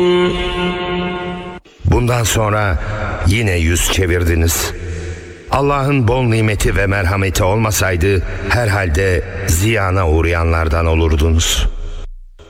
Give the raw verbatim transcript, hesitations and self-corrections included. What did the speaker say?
Bundan sonra yine yüz çevirdiniz. Allah'ın bol nimeti ve merhameti olmasaydı herhalde ziyana uğrayanlardan olurdunuz.